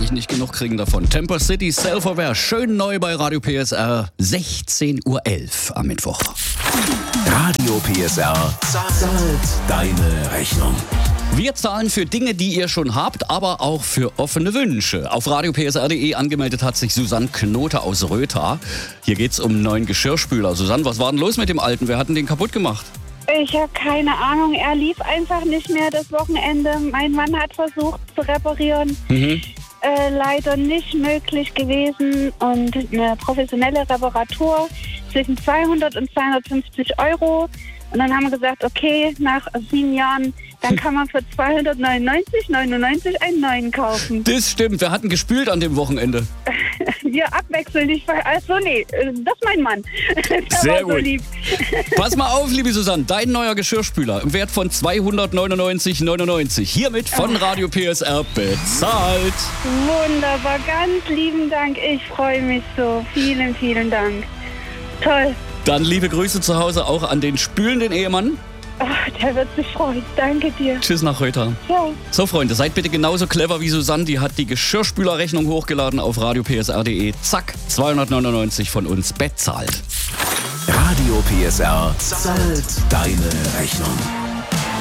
kann ich nicht genug kriegen davon. Temper City, Self-Aware, schön neu bei Radio PSR, 16:11 Uhr am Mittwoch. Radio PSR zahlt deine Rechnung. Wir zahlen für Dinge, die ihr schon habt, aber auch für offene Wünsche. Auf radiopsr.de angemeldet hat sich Susanne Knote aus Rötha. Hier geht's um einen neuen Geschirrspüler. Susanne, was war denn los mit dem alten? Wer hat denn den kaputt gemacht? Ich habe keine Ahnung. Er lief einfach nicht mehr das Wochenende. Mein Mann hat versucht zu reparieren. Leider nicht möglich gewesen. Und eine professionelle Reparatur zwischen 200 und 250 Euro. Und dann haben wir gesagt, okay, nach 7 Jahren, dann kann man für 299,99 einen neuen kaufen. Das stimmt, wir hatten gespült an dem Wochenende. Wir abwechseln nicht. Also nee, das ist mein Mann. Der Sehr war so gut. lieb. Pass mal auf, liebe Susanne, dein neuer Geschirrspüler im Wert von 299,99. Hiermit von Radio PSR bezahlt. Wunderbar, ganz lieben Dank. Ich freue mich so. Vielen, vielen Dank. Toll. Dann liebe Grüße zu Hause auch an den spülenden Ehemann. Ach, der wird sich freuen. Danke dir. Tschüss nach Rötha. Ciao. So Freunde, seid bitte genauso clever wie Susanne. Die hat die Geschirrspülerrechnung hochgeladen auf radiopsr.de. Zack, 299 von uns bezahlt. Radio PSR zahlt deine Rechnung.